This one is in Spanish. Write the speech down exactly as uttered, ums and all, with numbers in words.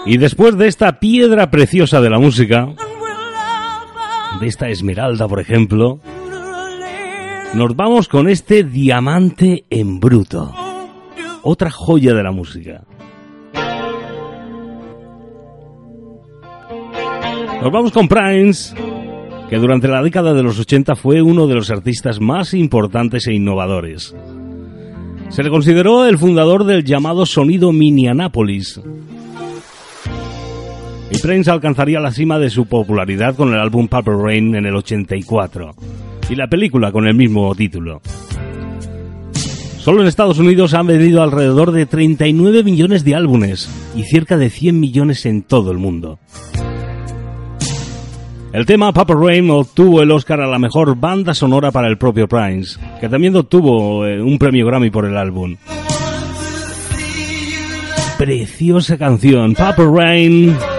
Y después de esta piedra preciosa de la música, de esta esmeralda, por ejemplo, nos vamos con este diamante en bruto, otra joya de la música. Nos vamos con Prince, que durante la década de los ochenta fue uno de los artistas más importantes e innovadores. Se le consideró el fundador del llamado sonido Minneapolis. Y Prince alcanzaría la cima de su popularidad con el álbum Purple Rain en el ochenta y cuatro, y la película con el mismo título. Solo en Estados Unidos han vendido alrededor de treinta y nueve millones de álbumes y cerca de cien millones en todo el mundo. El tema Purple Rain obtuvo el Oscar a la mejor banda sonora para el propio Prince, que también obtuvo un premio Grammy por el álbum. Preciosa canción, Purple Rain.